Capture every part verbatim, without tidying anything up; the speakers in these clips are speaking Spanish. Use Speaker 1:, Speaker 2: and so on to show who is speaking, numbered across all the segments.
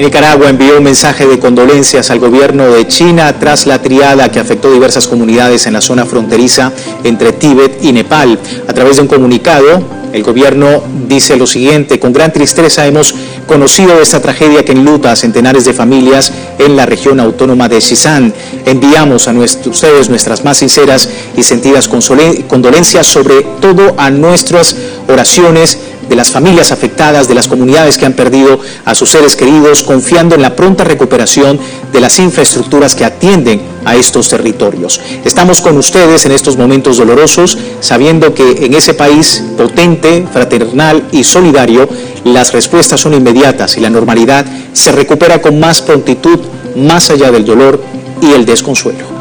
Speaker 1: Nicaragua envió un mensaje de condolencias al gobierno de China tras la triada que afectó diversas comunidades en la zona fronteriza entre Tíbet y Nepal. A través de un comunicado, el gobierno dice lo siguiente: con gran tristeza hemos conocido esta tragedia que enluta a centenares de familias en la región autónoma de Xizang. Enviamos a nuestros, ustedes nuestras más sinceras y sentidas condolencias, sobre todo a nuestras oraciones de las familias afectadas, de las comunidades que han perdido a sus seres queridos, confiando en la pronta recuperación de las infraestructuras que atienden a estos territorios. Estamos con ustedes en estos momentos dolorosos, sabiendo que en ese país potente, fraternal y solidario, las respuestas son inmediatas y la normalidad se recupera con más prontitud, más allá del dolor y el desconsuelo.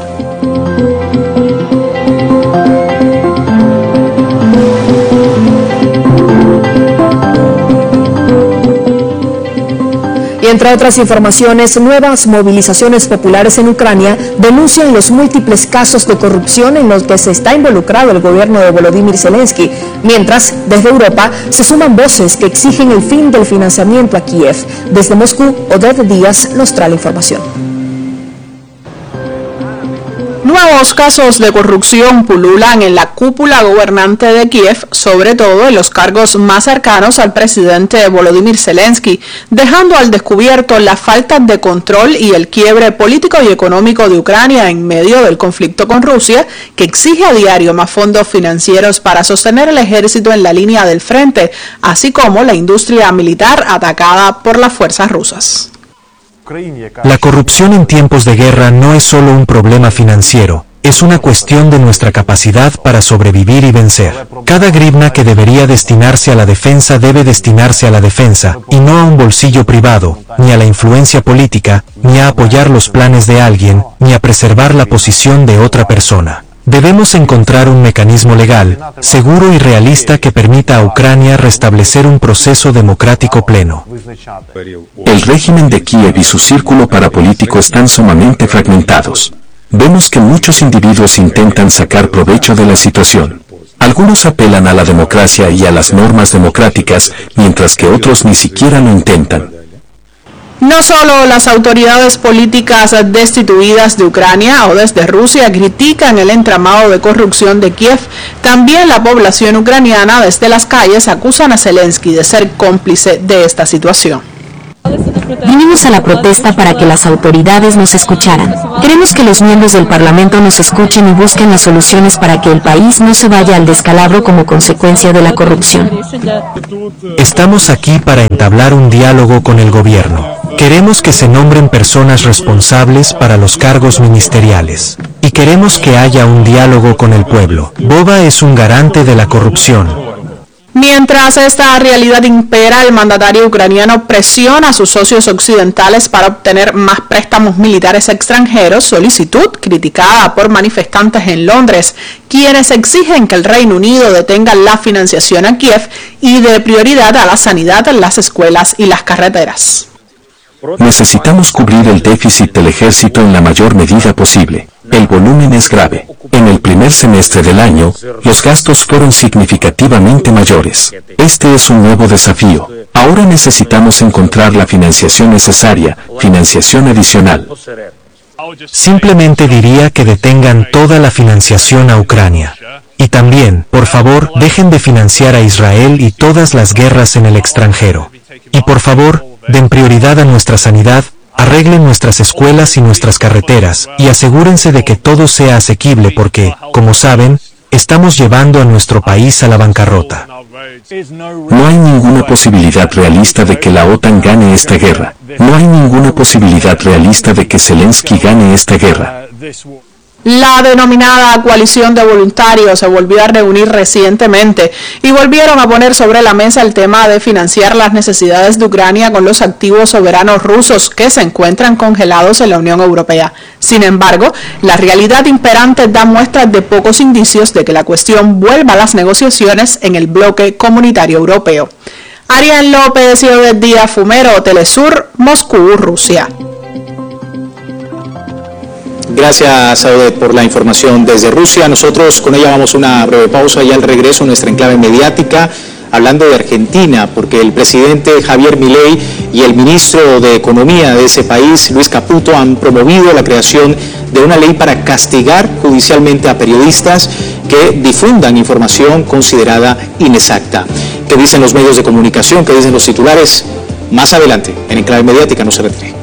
Speaker 2: Entre otras informaciones, nuevas movilizaciones populares en Ucrania denuncian los múltiples casos de corrupción en los que se está involucrado el gobierno de Volodymyr Zelensky, mientras desde Europa se suman voces que exigen el fin del financiamiento a Kiev. Desde Moscú, Odette Díaz nos trae la información.
Speaker 3: Nuevos casos de corrupción pululan en la cúpula gobernante de Kiev, sobre todo en los cargos más cercanos al presidente Volodymyr Zelensky, dejando al descubierto la falta de control y el quiebre político y económico de Ucrania en medio del conflicto con Rusia, que exige a diario más fondos financieros para sostener el ejército en la línea del frente, así como la industria militar atacada por las fuerzas rusas.
Speaker 4: La corrupción en tiempos de guerra no es solo un problema financiero, es una cuestión de nuestra capacidad para sobrevivir y vencer. Cada grivna que debería destinarse a la defensa debe destinarse a la defensa, y no a un bolsillo privado, ni a la influencia política, ni a apoyar los planes de alguien, ni a preservar la posición de otra persona. Debemos encontrar un mecanismo legal, seguro y realista que permita a Ucrania restablecer un proceso democrático pleno.
Speaker 5: El régimen de Kiev y su círculo parapolítico están sumamente fragmentados. Vemos que muchos individuos intentan sacar provecho de la situación. Algunos apelan a la democracia y a las normas democráticas, mientras que otros ni siquiera lo intentan.
Speaker 3: No solo las autoridades políticas destituidas de Ucrania o desde Rusia critican el entramado de corrupción de Kiev, también la población ucraniana desde las calles acusan a Zelensky de ser cómplice de esta situación.
Speaker 6: Vinimos a la protesta para que las autoridades nos escucharan. Queremos que los miembros del Parlamento nos escuchen y busquen las soluciones para que el país no se vaya al descalabro como consecuencia de la corrupción.
Speaker 4: Estamos aquí para entablar un diálogo con el gobierno. Queremos que se nombren personas responsables para los cargos ministeriales. Y queremos que haya un diálogo con el pueblo. Boba es un garante de la corrupción.
Speaker 3: Mientras esta realidad impera, el mandatario ucraniano presiona a sus socios occidentales para obtener más préstamos militares extranjeros, solicitud criticada por manifestantes en Londres, quienes exigen que el Reino Unido detenga la financiación a Kiev y dé prioridad a la sanidad, las escuelas y las carreteras.
Speaker 5: Necesitamos cubrir el déficit del ejército en la mayor medida posible. El volumen es grave. En el primer semestre del año, los gastos fueron significativamente mayores. Este es un nuevo desafío. Ahora necesitamos encontrar la financiación necesaria, financiación adicional.
Speaker 4: Simplemente diría que detengan toda la financiación a Ucrania. Y también, por favor, dejen de financiar a Israel y todas las guerras en el extranjero. Y por favor, den prioridad a nuestra sanidad, arreglen nuestras escuelas y nuestras carreteras, y asegúrense de que todo sea asequible porque, como saben, estamos llevando a nuestro país a la bancarrota.
Speaker 5: No hay ninguna posibilidad realista de que la OTAN gane esta guerra. No hay ninguna posibilidad realista de que Zelensky gane esta guerra.
Speaker 3: La denominada coalición de voluntarios se volvió a reunir recientemente y volvieron a poner sobre la mesa el tema de financiar las necesidades de Ucrania con los activos soberanos rusos que se encuentran congelados en la Unión Europea. Sin embargo, la realidad imperante da muestras de pocos indicios de que la cuestión vuelva a las negociaciones en el bloque comunitario europeo. Ariel López y Odette Díaz Fumero, Telesur, Moscú, Rusia.
Speaker 1: Gracias, Odette, por la información desde Rusia. Nosotros con ella vamos a una breve pausa y al regreso nuestra enclave mediática hablando de Argentina, porque el presidente Javier Milei y el ministro de Economía de ese país, Luis Caputo, han promovido la creación de una ley para castigar judicialmente a periodistas que difundan información considerada inexacta. ¿Qué dicen los medios de comunicación? ¿Qué dicen los titulares? Más adelante, en Enclave Mediática, no se retire.